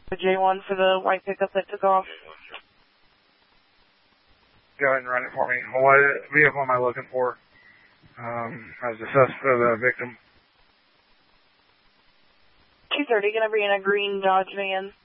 The J1 for the white pickup that took off. Go ahead and run it for me. What vehicle am I looking for? As the suspect, the victim. 230, gonna be in a green Dodge van.